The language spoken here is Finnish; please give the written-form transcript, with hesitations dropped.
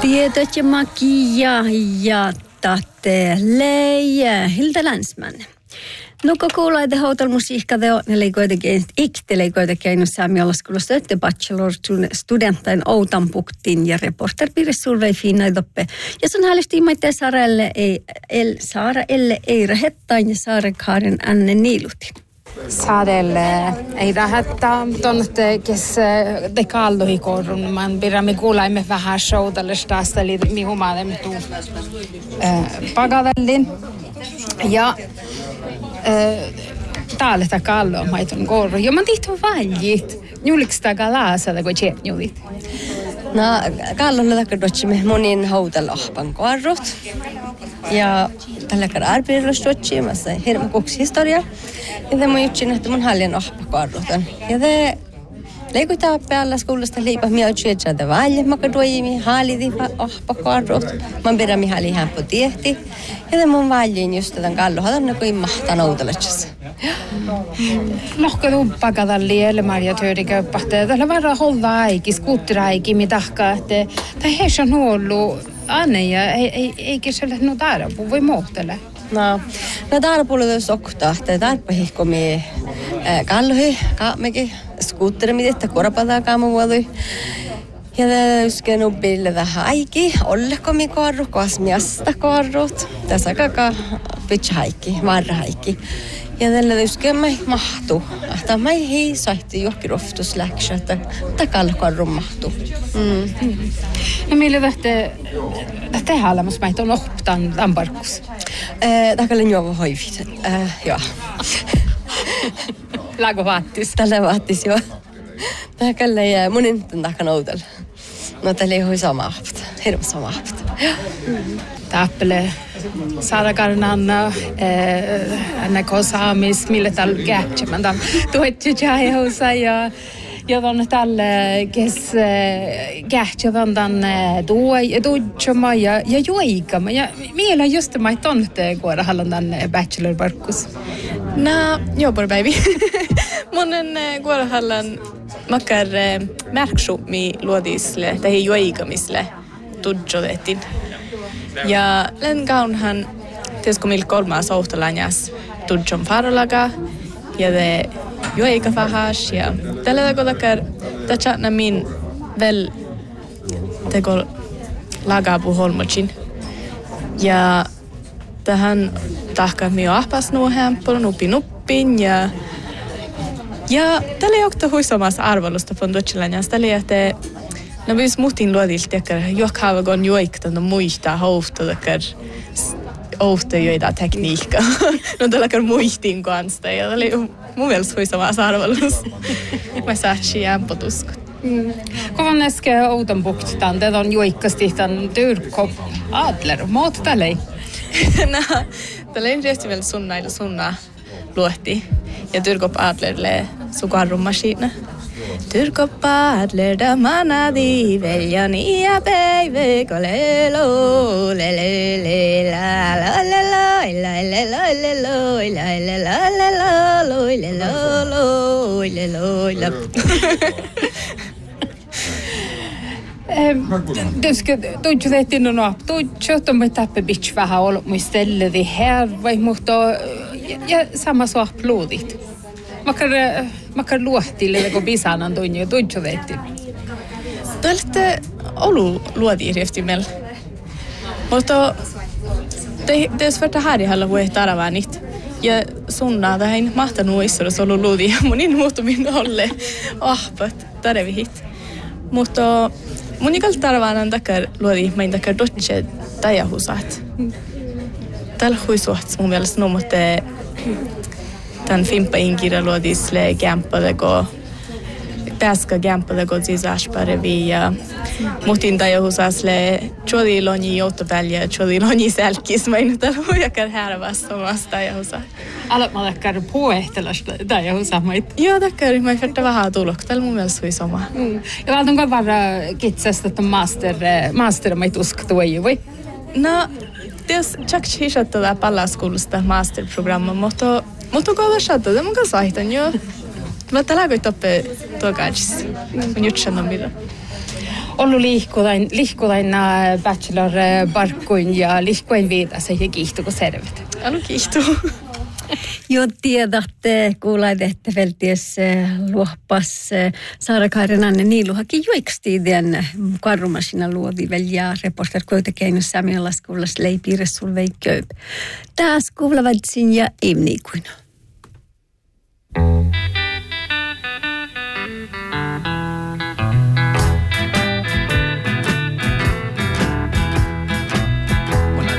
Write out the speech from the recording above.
Tiedot ja makia ja tatte leijä Hilda Länsman. Nuko kuulaide houtalmusiikka teo ne leikoitakin ikte leikoitakin no saamialaskulosta ötte bachelor studentain outanpuktin ja reporterpiirissä survei fiinaidoppe. Ja sun häälesti imaitteen Saara Elle Eira Hettain ja Saara Kaaren Anne Niiluti. Saarelle Eira Hettain tonte kes de kallohi korun man pidämme kuulaimme vähän showtallesta eli mihumaademme tuu pagadellin ja täällä tämä kallo maiton korru. Ja mä tihtu valjit. Juliks taga laasada kun tjetnjulit? No, kallolla takadotsimme monin houtalahpan korrut. Ja tällä kertaa arpiirrostotsi, mä sain hirveän kuksi historia. Ja te mun jutsin, että mun hallin ahpakorrutan. Ja te leikutaan päällä skuulasta liipa miautsi, että saada valje, mä kaduimi, halliti ahpakorrut. Mä pidän mihalli hämpö tiehti. Ja te mun valjin just tämän kallohadan, kun imahtaa noutalatsassa. Lohka tuppakata lielmar ja työriköppähtää. Tällä varra holda aiki, skuuttiraiki, mitahka, että tämä heis on ollut Anne ja eikä selle no tarpu voi muhtele. No tarpulla jos oktaa, että tarpahihkomi kallohi, kaammekin, skuutterimi, että korpataan kaamuvuodui. Ja tämä nubbille vähän aiki, ollekomi korru, kasmiasta korrut. Tässä kaka pitkä haikki, varra haikki. Ja tällä yskemme mahtuu. Tämä ei saisi johonkin roftusläksä, että kalkorrun mahtuu. No millä tähtä haalamassa meitä on optan lamparkus? Tällä juova hoivit, joo. Lago vaattis? Tällä vaattis, joo. Tällä ei monin takan outella. No tällä ei hui sama ahpata, hirveän sama ahpata. Täppele Saara Kaaren Anna Kosaamis, millä tällä kähtsä. Mä tuotsi tjähjausa ja tuonne tälle kes kähtsä tänne tuotsama ja juoikama. Ja meillä just mä tonte kuora hallan tänne bachelor-parkkus. No, jobbar baby. Monen kuora hallan makkar märksumi luodisle tai juoikamisle tudjodetin. Ja len kaunhan tesko mil kolmas ouhtalainjas tudjon farolaga ja de juoika fahas ja tällä takar tachatna min vel teko lagapu holmochin ja tähän tahka mio ahpas nuohempolo nuppin ja tällä jokta huisomas arvolusta pondotchilanjas tällä että no vis mutin luodilta että jokaavagon juoiktan muistaa houhtotakar ouhto joita tekniikka. No tällä muistin kanssa ja oli mun mielestä huisomas arvolus. Mä saatsin jämpotuskot. Kovan äsken outanpuktitan, tätä on juikkasti tämän Tyrkop Adler. Maat tällä ei? No, tällä ei riesti vielä sunna luohti. Ja Tyrkop Adlerle sukarrummaskiina. Tyrkop Adler da manadi veljani ja päivä kolelo lelele la la la la la la la la Tuossa tehtiin tuossa on tappe bitch vähän ollut muistelle här vai mutta ja sama så applådit. Makar luohtille kun bisanan tunnin tuossa tehtiin. Tälte olu luodi rieftimel. Mutta det svärta här i halla voi taravanit. Ja sunna tähän mahtanut issorus ollut luodi ja monin muutumin olle ahpat tarvihit. Mutta mun ikal tarvanan takar luodi main takar dotche tajahusat. Tällä huisuat mun mielestä nuomotte tämän fimpa inkirja luodisle kämppadego pääska kämppadego siis asparevi ja mutin tajahusasle chodiloni joutopälja chodiloni selkis main tällä huijakar här vastamasta tajahusat. Alat mä takkar puehtelasta tajahusamait. Joo, takkar mä färtä vähän tulok. Tällä mun mielestä huisoma. Ja valtonko varra kitsasta että master mait uskatu ei voi? No, jos tjaks hisattu tää pallaskuulusta masterprogramma, mutta kova sattu, det mun kanssa aitan jo. Mä tällä kun toppe tuo kaitsis. Mun jutsan on mitä. ollut liikkudain bachelor barkkuin ja liikkuin viidassa ja kiihtuko servet. Anu kiihtuu. Jo tiedätte, kuulaidette velties luopas Saara Kairenaanne niiluhakin juikstiiden karrumasina luodi välja reporter kuitenkin Saamiolaskuulas leipiirres sulvei köyp. Taas kuulevatsin ja imniikuina.